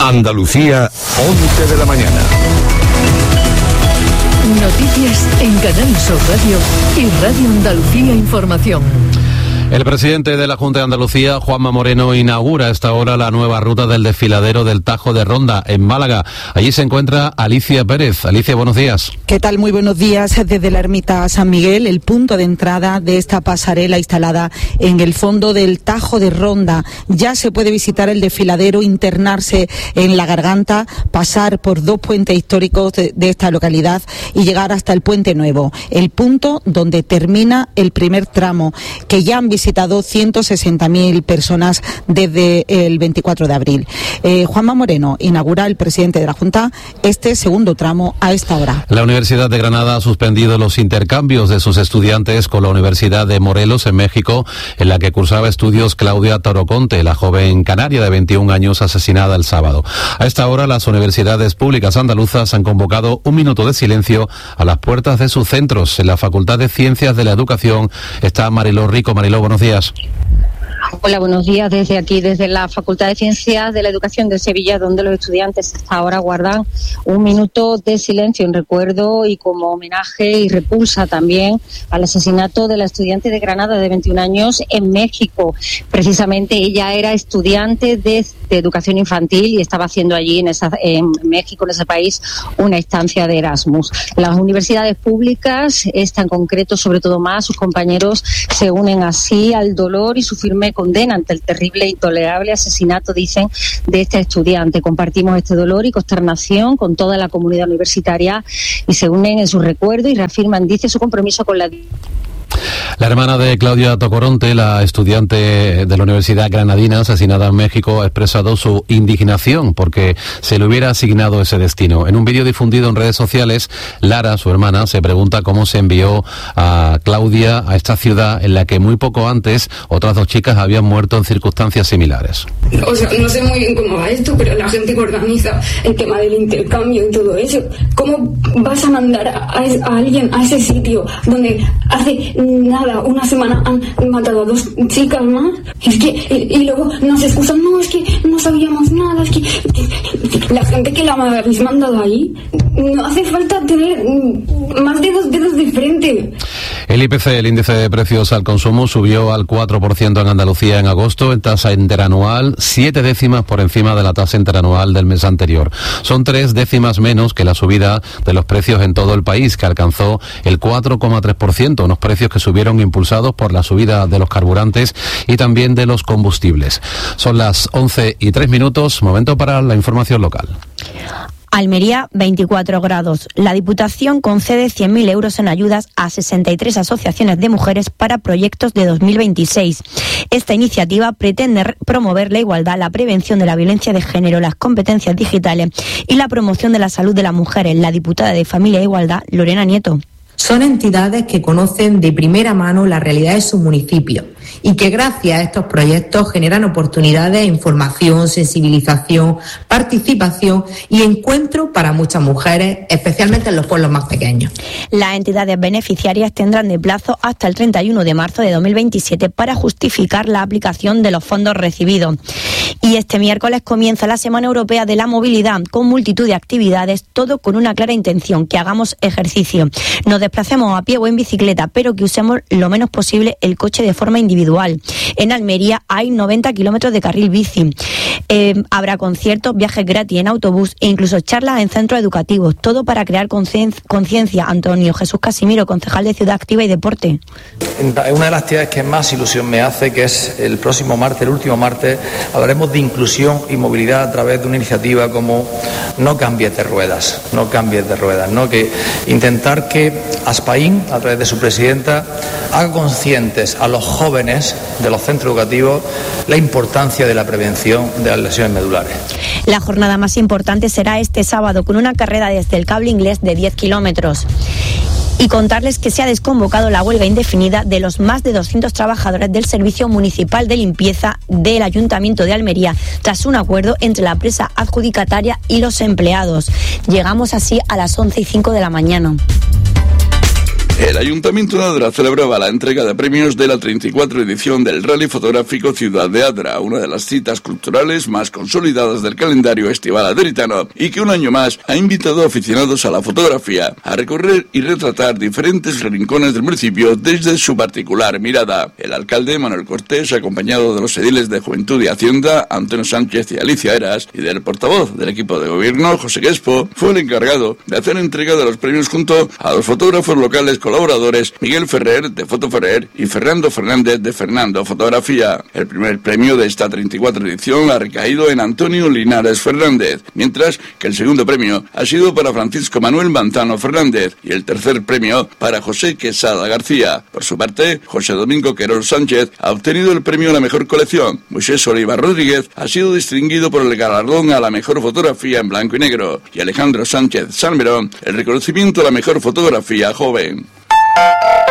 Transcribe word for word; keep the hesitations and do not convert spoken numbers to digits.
Andalucía, once de la mañana. Noticias en Canal Sur Radio y Radio Andalucía Información. El presidente de la Junta de Andalucía, Juanma Moreno, inaugura a esta hora la nueva ruta del desfiladero del Tajo de Ronda, en Málaga. Allí se encuentra Alicia Pérez. Alicia, buenos días. ¿Qué tal? Muy buenos días. Desde la ermita San Miguel, el punto de entrada de esta pasarela instalada en el fondo del Tajo de Ronda. Ya se puede visitar el desfiladero, internarse en la Garganta, pasar por dos puentes históricos de, de esta localidad y llegar hasta el Puente Nuevo, el punto donde termina el primer tramo, que ya han visitado visitado ciento sesenta mil personas desde el veinticuatro de abril. Eh, Juanma Moreno inaugura, el presidente de la Junta, este segundo tramo a esta hora. La Universidad de Granada ha suspendido los intercambios de sus estudiantes con la Universidad de Morelos, en México, en la que cursaba estudios Claudia Toroconte, la joven canaria de veintiún años asesinada el sábado. A esta hora, las universidades públicas andaluzas han convocado un minuto de silencio a las puertas de sus centros. En la Facultad de Ciencias de la Educación está Mariló Rico. Mariló, buenos días. Hola, buenos días. Desde aquí, desde la Facultad de Ciencias de la Educación de Sevilla, donde los estudiantes hasta ahora guardan un minuto de silencio en recuerdo y como homenaje y repulsa también al asesinato de la estudiante de Granada de veintiún años en México. Precisamente ella era estudiante de, de educación infantil y estaba haciendo allí en, esa, en México, en ese país, una estancia de Erasmus. Las universidades públicas, esta en concreto, sobre todo más, sus compañeros se unen así al dolor y su firme condena ante el terrible e intolerable asesinato, dicen, de este estudiante. Compartimos este dolor y consternación con toda la comunidad universitaria y se unen en su recuerdo y reafirman, dice, su compromiso con la... La hermana de Claudia Tocoronte, la estudiante de la Universidad Granadina asesinada en México, ha expresado su indignación porque se le hubiera asignado ese destino. En un vídeo difundido en redes sociales, Lara, su hermana, se pregunta cómo se envió a Claudia a esta ciudad en la que muy poco antes otras dos chicas habían muerto en circunstancias similares. O sea, no sé muy bien cómo va esto, pero la gente que organiza el tema del intercambio y todo eso, ¿cómo vas a mandar a, a alguien a ese sitio donde hace nada, una semana han matado a dos chicas más? Es que, y, y luego nos excusan, no, es que no sabíamos nada, es que, que la gente que la habéis mandado ahí, no hace falta tener más de dos dedos de frente. El I P C, el índice de precios al consumo, subió al cuatro por ciento en Andalucía en agosto, en tasa interanual, siete décimas por encima de la tasa interanual del mes anterior. Son tres décimas menos que la subida de los precios en todo el país, que alcanzó el cuatro coma tres por ciento, unos precios que subieron impulsados por la subida de los carburantes y también de los combustibles. Son las once y tres minutos, momento para la información local. Almería, veinticuatro grados. La Diputación concede cien mil euros en ayudas a sesenta y tres asociaciones de mujeres para proyectos de dos mil veintiséis. Esta iniciativa pretende promover la igualdad, la prevención de la violencia de género, las competencias digitales y la promoción de la salud de las mujeres. La diputada de Familia e Igualdad, Lorena Nieto. Son entidades que conocen de primera mano la realidad de sus municipios y que gracias a estos proyectos generan oportunidades, información, sensibilización, participación y encuentro para muchas mujeres, especialmente en los pueblos más pequeños. Las entidades beneficiarias tendrán de plazo hasta el treinta y uno de marzo de dos mil veintisiete para justificar la aplicación de los fondos recibidos. Y este miércoles comienza la Semana Europea de la Movilidad con multitud de actividades, todo con una clara intención, que hagamos ejercicio. Nos desplacemos a pie o en bicicleta, pero que usemos lo menos posible el coche de forma individual. En Almería hay noventa kilómetros de carril bici. Eh, habrá conciertos, viajes gratis en autobús e incluso charlas en centros educativos. Todo para crear conciencia. Antonio Jesús Casimiro, concejal de Ciudad Activa y Deporte. Una de las actividades que más ilusión me hace, que es el próximo martes, el último martes, hablaremos de inclusión y movilidad a través de una iniciativa como No cambies de ruedas, no cambies de ruedas, ¿no? Que intentar que Aspaín, a través de su presidenta, haga conscientes a los jóvenes de los centros educativos la importancia de la prevención de las lesiones medulares. La jornada más importante será este sábado con una carrera desde el Cable Inglés de diez kilómetros. Y contarles que se ha desconvocado la huelga indefinida de los más de doscientos trabajadores del Servicio Municipal de Limpieza del Ayuntamiento de Almería, tras un acuerdo entre la empresa adjudicataria y los empleados. Llegamos así a las once y cinco de la mañana. El Ayuntamiento de Adra celebraba la entrega de premios de la treinta y cuatro edición del Rally Fotográfico Ciudad de Adra, una de las citas culturales más consolidadas del calendario estival adritano y que un año más ha invitado a aficionados a la fotografía a recorrer y retratar diferentes rincones del municipio desde su particular mirada. El alcalde Manuel Cortés, acompañado de los ediles de Juventud y Hacienda, Antonio Sánchez y Alicia Eras, y del portavoz del equipo de gobierno, José Guespo, fue el encargado de hacer entrega de los premios junto a los fotógrafos locales colaboradores Miguel Ferrer de Foto Ferrer y Fernando Fernández de Fernando Fotografía. El primer premio de esta treinta y cuatro edición ha recaído en Antonio Linares Fernández, mientras que el segundo premio ha sido para Francisco Manuel Manzano Fernández y el tercer premio para José Quesada García. Por su parte, José Domingo Querol Sánchez ha obtenido el premio a la mejor colección. Moisés Oliva Rodríguez ha sido distinguido por el galardón a la mejor fotografía en blanco y negro y Alejandro Sánchez Salmerón el reconocimiento a la mejor fotografía joven.